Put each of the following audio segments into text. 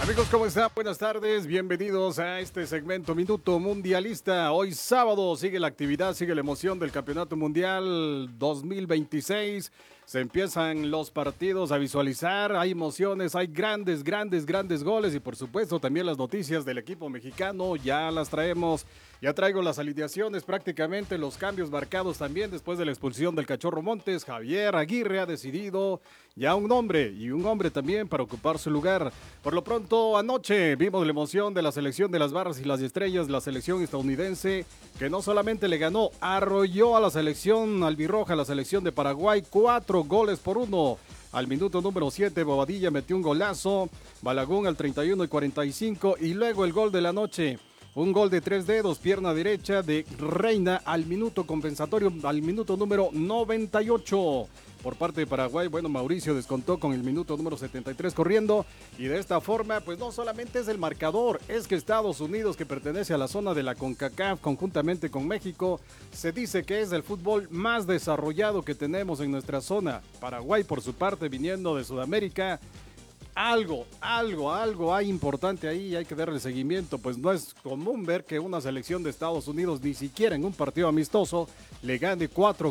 Amigos, ¿cómo están? Buenas tardes, bienvenidos a este segmento Minuto Mundialista. Hoy sábado sigue la actividad, sigue la emoción del Campeonato Mundial 2026. Se empiezan los partidos a visualizar, hay emociones, hay grandes goles y por supuesto también las noticias del equipo mexicano, ya las traemos. Ya traigo las alineaciones, prácticamente los cambios marcados también después de la expulsión del Cachorro Montes. Javier Aguirre ha decidido ya un hombre también para ocupar su lugar. Por lo pronto, anoche vimos la emoción de la selección de las barras y las estrellas, la selección estadounidense, que no solamente le ganó, arrolló a la selección albirroja, la selección de Paraguay, 4-1. Al minuto número 7, Bobadilla metió un golazo, Balagun al 31 y 45, y luego el gol de la noche. Un gol de 3 dedos, pierna derecha de Reina al minuto compensatorio, al minuto número 98. Por parte de Paraguay, bueno, Mauricio descontó con el minuto número 73 corriendo. Y de esta forma, pues no solamente es el marcador, es que Estados Unidos, que pertenece a la zona de la CONCACAF, conjuntamente con México, se dice que es el fútbol más desarrollado que tenemos en nuestra zona. Paraguay, por su parte, viniendo de Sudamérica, algo hay importante ahí y hay que darle seguimiento, pues no es común ver que una selección de Estados Unidos ni siquiera en un partido amistoso le gane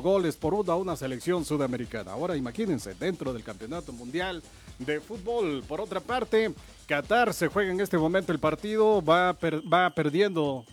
4-1 a una selección sudamericana. Ahora imagínense, dentro del Campeonato Mundial de Fútbol. Por otra parte, Qatar se juega en este momento el partido, va perdiendo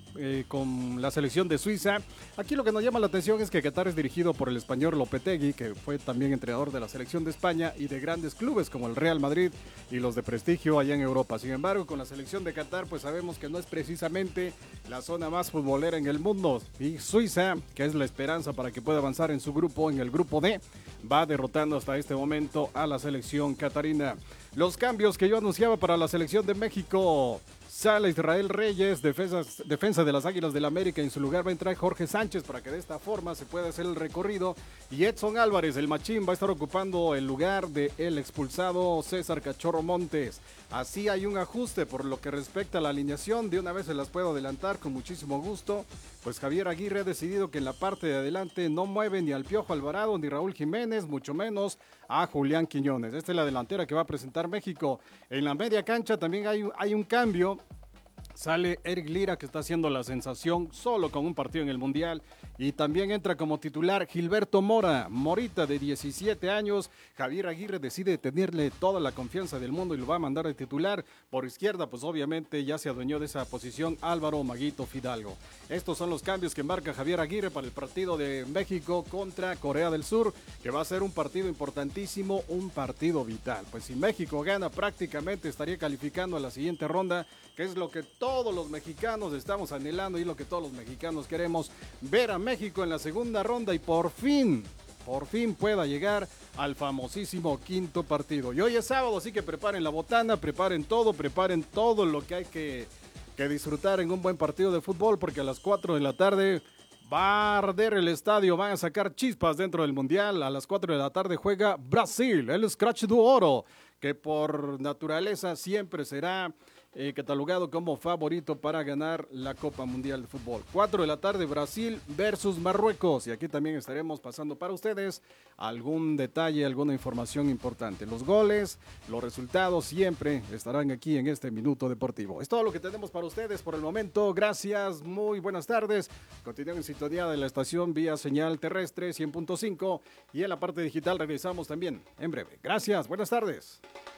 con la selección de Suiza. Aquí lo que nos llama la atención es que Qatar es dirigido por el español Lopetegui, que fue también entrenador de la selección de España y de grandes clubes como el Real Madrid y los de prestigio allá en Europa. Sin embargo, con la selección de Qatar, pues sabemos que no es precisamente la zona más futbolera en el mundo. Y Suiza, que es la esperanza para que pueda avanzar en su grupo, en el grupo D, va derrotando hasta este momento a la selección catarina. Los cambios que yo anunciaba para la selección de México: sale Israel Reyes, defensa de las Águilas del América. En su lugar va a entrar Jorge Sánchez para que de esta forma se pueda hacer el recorrido. Y Edson Álvarez, el machín, va a estar ocupando el lugar del expulsado César Cachorro Montes. Así hay un ajuste por lo que respecta a la alineación. De una vez se las puedo adelantar con muchísimo gusto. Pues Javier Aguirre ha decidido que en la parte de adelante no mueve ni al Piojo Alvarado ni Raúl Jiménez, mucho menos a Julián Quiñones. Esta es la delantera que va a presentar México. En la media cancha también hay un cambio. Sale Eric Lira, que está haciendo la sensación solo con un partido en el Mundial. Y también entra como titular Gilberto Morita, de 17 años. Javier Aguirre decide tenerle toda la confianza del mundo y lo va a mandar de titular. Por izquierda, pues obviamente ya se adueñó de esa posición Álvaro Maguito Fidalgo. Estos son los cambios que marca Javier Aguirre para el partido de México contra Corea del Sur, que va a ser un partido importantísimo, un partido vital. Pues si México gana, prácticamente estaría calificando a la siguiente ronda, que es lo que todos los mexicanos estamos anhelando y lo que todos los mexicanos queremos: ver a México en la segunda ronda y por fin pueda llegar al famosísimo quinto partido. Y hoy es sábado, así que preparen la botana, preparen todo lo que hay que disfrutar en un buen partido de fútbol, porque a las 4 de la tarde va a arder el estadio, van a sacar chispas dentro del Mundial. A las 4 de la tarde juega Brasil, el Scratch do Oro, que por naturaleza siempre será catalogado como favorito para ganar la Copa Mundial de Fútbol. 4 de la tarde, Brasil versus Marruecos. Y aquí también estaremos pasando para ustedes algún detalle, alguna información importante. Los goles, los resultados siempre estarán aquí en este Minuto Deportivo. Es todo lo que tenemos para ustedes por el momento. Gracias, muy buenas tardes. Continúen en sintonía de la estación vía señal terrestre 100.5 y en la parte digital regresamos también en breve. Gracias, buenas tardes.